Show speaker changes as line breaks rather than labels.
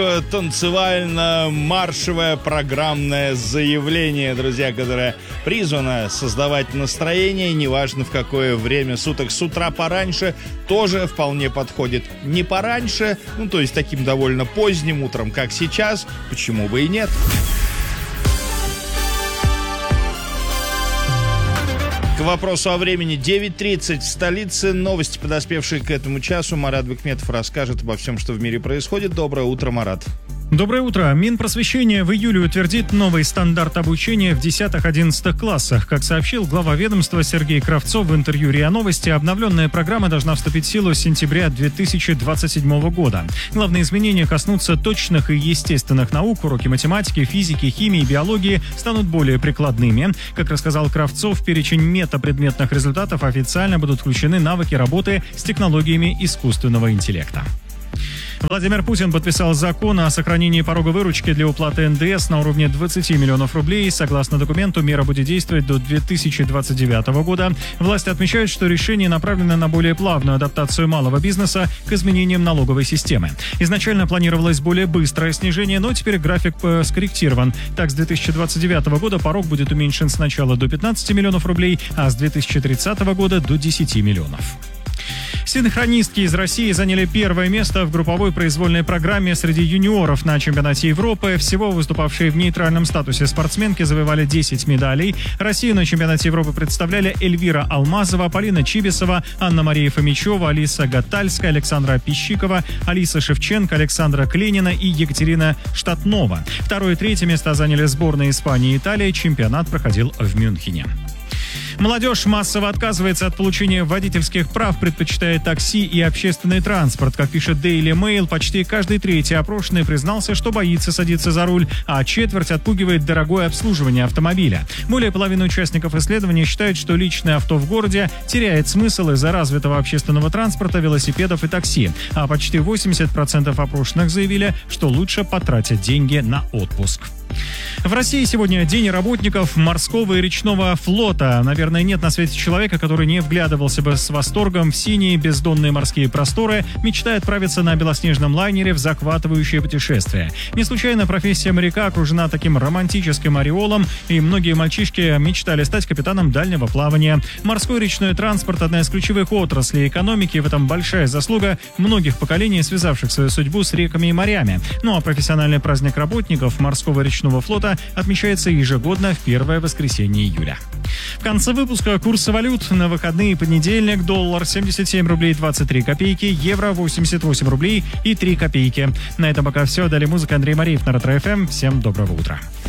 Танцевально-маршевое программное заявление, друзья, которое призвано создавать настроение, неважно в какое время суток. С утра пораньше тоже вполне подходит. Не пораньше, то есть таким довольно поздним утром, как сейчас, почему бы и нет. К вопросу о времени. 9:30 в столице. Новости, подоспевшие к этому часу. Марат Бекметов расскажет обо всем, что в мире происходит. Доброе утро, Марат.
Доброе утро. Минпросвещения в июле утвердит новый стандарт обучения в 10-11 классах. Как сообщил глава ведомства Сергей Кравцов в интервью РИА Новости, обновленная программа должна вступить в силу с сентября 2027 года. Главные изменения коснутся точных и естественных наук. Уроки математики, физики, химии, биологии станут более прикладными. Как рассказал Кравцов, в перечень метапредметных результатов официально будут включены навыки работы с технологиями искусственного интеллекта. Владимир Путин подписал закон о сохранении порога выручки для уплаты НДС на уровне 20 миллионов рублей. Согласно документу, мера будет действовать до 2029 года. Власти отмечают, что решение направлено на более плавную адаптацию малого бизнеса к изменениям налоговой системы. Изначально планировалось более быстрое снижение, но теперь график скорректирован. Так, с 2029 года порог будет уменьшен сначала до 15 миллионов рублей, а с 2030 года до 10 миллионов. Синхронистки из России заняли первое место в групповой произвольной программе среди юниоров на чемпионате Европы. Всего выступавшие в нейтральном статусе спортсменки завоевали 10 медалей. Россию на чемпионате Европы представляли Эльвира Алмазова, Полина Чибисова, Анна-Мария Фомичева, Алиса Гатальская, Александра Пищикова, Алиса Шевченко, Александра Кленина и Екатерина Штатнова. Второе и третье места заняли сборные Испании и Италии. Чемпионат проходил в Мюнхене. Молодежь массово отказывается от получения водительских прав, предпочитая такси и общественный транспорт. Как пишет Daily Mail, почти каждый третий опрошенный признался, что боится садиться за руль, а четверть отпугивает дорогое обслуживание автомобиля. Более половины участников исследования считают, что личное авто в городе теряет смысл из-за развитого общественного транспорта, велосипедов и такси. А почти 80% опрошенных заявили, что лучше потратить деньги на отпуск. В России сегодня День работников морского и речного флота. Наверное, нет на свете человека, который не вглядывался бы с восторгом в синие бездонные морские просторы, мечтая отправиться на белоснежном лайнере в захватывающее путешествие. Не случайно профессия моряка окружена таким романтическим ореолом, и многие мальчишки мечтали стать капитаном дальнего плавания. Морской и речной транспорт – одна из ключевых отраслей экономики, и в этом большая заслуга многих поколений, связавших свою судьбу с реками и морями. Ну а профессиональный праздник работников морского и речного флота отмечается ежегодно в первое воскресенье июля. В конце выпуска курсы валют. На выходные: понедельник, доллар 77 рублей 23 копейки, евро 88 рублей и 3 копейки. На этом пока все. Далее музыка. Андрей Мариев на Ретро ФМ. Всем доброго утра.